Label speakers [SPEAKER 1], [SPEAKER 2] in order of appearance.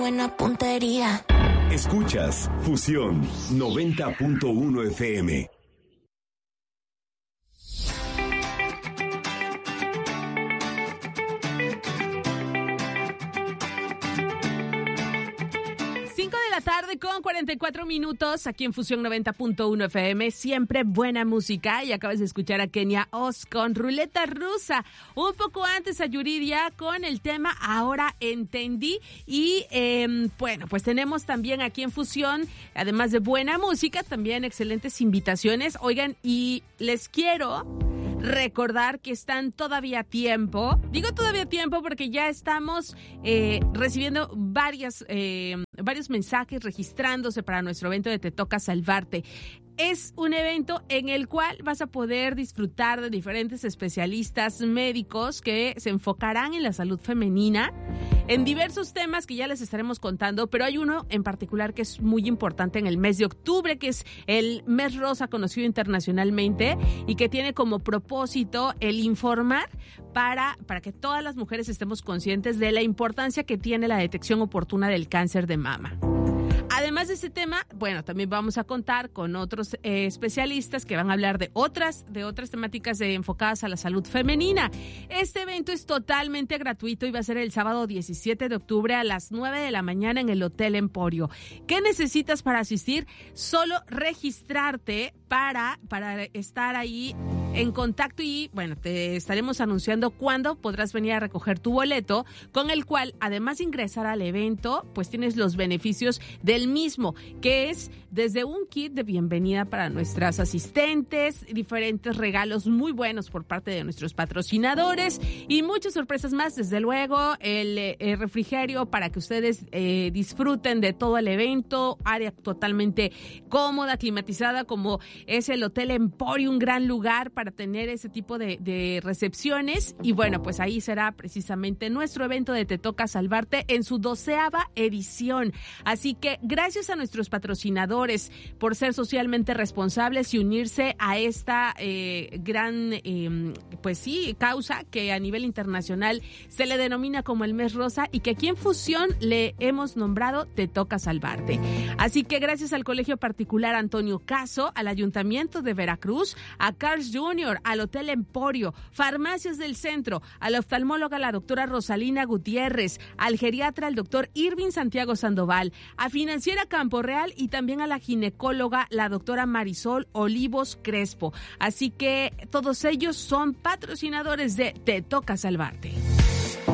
[SPEAKER 1] buena puntería.
[SPEAKER 2] Escuchas Fusión 90.1 FM.
[SPEAKER 3] Tarde con 44 minutos aquí en Fusión 90.1 FM, siempre buena música, y acabas de escuchar a Kenia Oz con Ruleta Rusa. Un poco antes a Yuridia con el tema Ahora Entendí, y bueno, pues tenemos también aquí en Fusión, además de buena música, también excelentes invitaciones. Oigan, y les quiero recordar que están todavía a tiempo. Digo todavía a tiempo porque ya estamos recibiendo varios mensajes registrándose para nuestro evento de Te Toca Salvarte. Es un evento en el cual vas a poder disfrutar de diferentes especialistas médicos que se enfocarán en la salud femenina, en diversos temas que ya les estaremos contando, pero hay uno en particular que es muy importante en el mes de octubre, que es el mes rosa, conocido internacionalmente, y que tiene como propósito el informar para que todas las mujeres estemos conscientes de la importancia que tiene la detección oportuna del cáncer de mama. Además de este tema, bueno, también vamos a contar con otros especialistas que van a hablar de otras temáticas enfocadas a la salud femenina. Este evento es totalmente gratuito y va a ser el sábado 17 de octubre a las 9 de la mañana en el Hotel Emporio. ¿Qué necesitas para asistir? Solo registrarte para estar ahí en contacto, y bueno, te estaremos anunciando cuándo podrás venir a recoger tu boleto, con el cual, además de ingresar al evento, pues tienes los beneficios del mismo, que es desde un kit de bienvenida para nuestras asistentes, diferentes regalos muy buenos por parte de nuestros patrocinadores y muchas sorpresas más. Desde luego, el refrigerio para que ustedes disfruten de todo el evento, área totalmente cómoda, climatizada, como es el Hotel Emporio, un gran lugar para tener ese tipo de recepciones. Y bueno, pues ahí será precisamente nuestro evento de Te Toca Salvarte en su 12ª edición. Así que gracias a nuestros patrocinadores por ser socialmente responsables y unirse a esta gran, pues sí, causa que a nivel internacional se le denomina como el Mes Rosa, y que aquí en Fusión le hemos nombrado Te Toca Salvarte. Así que gracias al Colegio Particular Antonio Caso, al Ayuntamiento de Veracruz, a Carl's Jr., al Hotel Emporio, Farmacias del Centro, a la oftalmóloga la doctora Rosalina Gutiérrez, al geriatra el doctor Irving Santiago Sandoval, a Financiera Campo Real y también a la ginecóloga la doctora Marisol Olivos Crespo. Así que todos ellos son patrocinadores de Te Toca Salvarte.